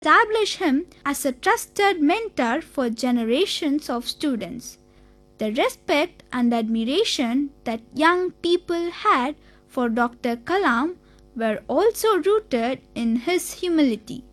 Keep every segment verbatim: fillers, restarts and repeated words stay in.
established him as a trusted mentor for generations of students. The respect and admiration that young people had for Doctor Kalam were also rooted in his humility.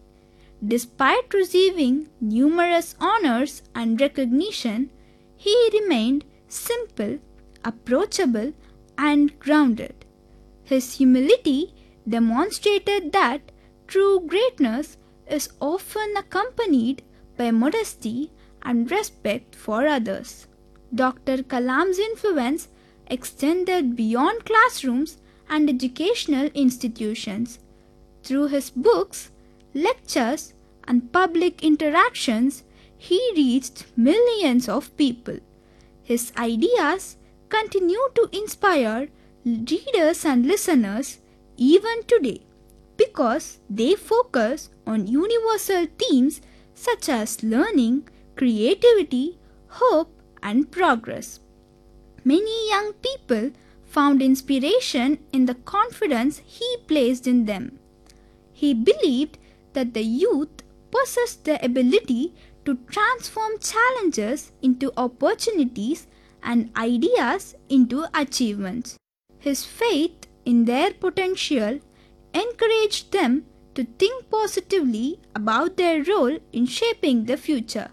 Despite receiving numerous honors and recognition, he remained simple, approachable, and grounded. His humility demonstrated that true greatness is often accompanied by modesty and respect for others. Doctor Kalam's influence extended beyond classrooms and educational institutions. Through his books, lectures, and public interactions, he reached millions of people. His ideas continue to inspire readers and listeners even today because they focus on universal themes such as learning, creativity, hope, and progress. Many young people found inspiration in the confidence he placed in them. He believed that the youth possessed the ability to transform challenges into opportunities and ideas into achievements. His faith in their potential encouraged them to think positively about their role in shaping the future.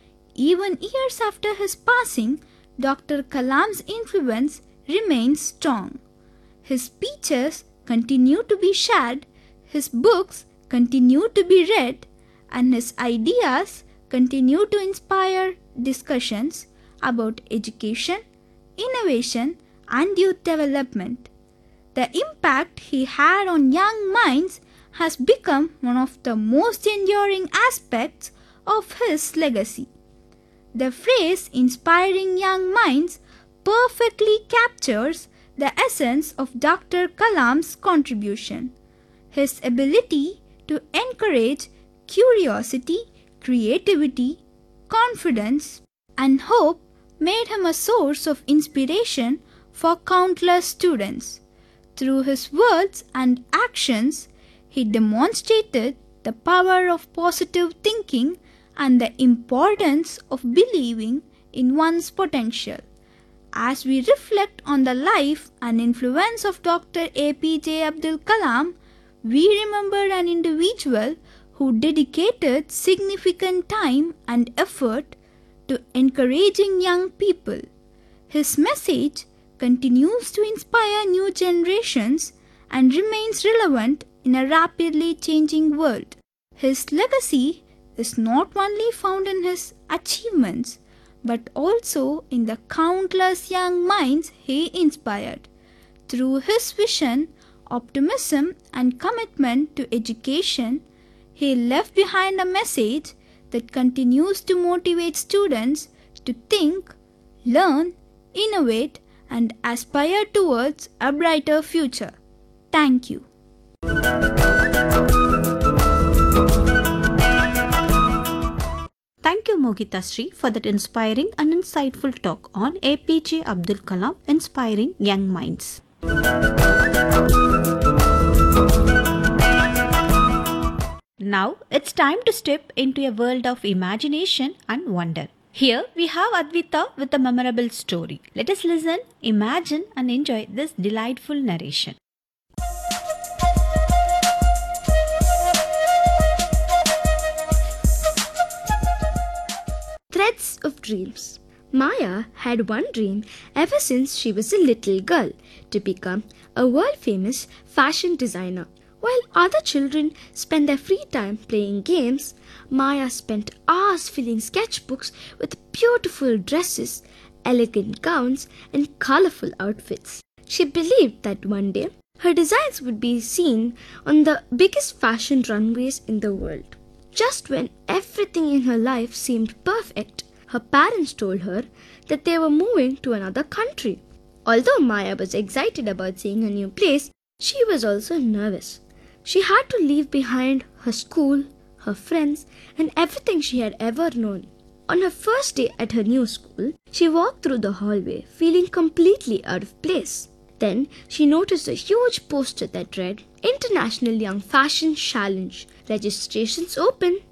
Even years after his passing, Doctor Kalam's influence remains strong. His speeches continue to be shared, his books continue to be read, and his ideas continue to inspire discussions about education, innovation, and youth development. The impact he had on young minds has become one of the most enduring aspects of his legacy. The phrase inspiring young minds perfectly captures the essence of Doctor Kalam's contribution. His ability to encourage curiosity, creativity, confidence, and hope made him a source of inspiration for countless students. Through his words and actions, he demonstrated the power of positive thinking and the importance of believing in one's potential. As we reflect on the life and influence of Doctor A P J Abdul Kalam, we remember an individual who dedicated significant time and effort to encouraging young people. His message continues to inspire new generations and remains relevant in a rapidly changing world. His legacy is not only found in his achievements but also in the countless young minds he inspired. Through his vision, optimism, and commitment to education, he left behind a message that continues to motivate students to think, learn, innovate, and aspire towards a brighter future. Thank you. Thank you, Mogita Sri, for that inspiring and insightful talk on A P J Abdul Kalam, inspiring young minds. Now it's time to step into a world of imagination and wonder. Here we have Advita with a memorable story. Let us listen, imagine, and enjoy this delightful narration. Threads of Dreams. Maya had one dream ever since she was a little girl, to become a world-famous fashion designer. While other children spent their free time playing games, Maya spent hours filling sketchbooks with beautiful dresses, elegant gowns, and colorful outfits. She believed that one day her designs would be seen on the biggest fashion runways in the world. Just when everything in her life seemed perfect, her parents told her that they were moving to another country. Although Maya was excited about seeing a new place, she was also nervous. She had to leave behind her school, her friends, and everything she had ever known. On her first day at her new school, she walked through the hallway feeling completely out of place. Then she noticed a huge poster that read, International Young Fashion Challenge. Registrations open.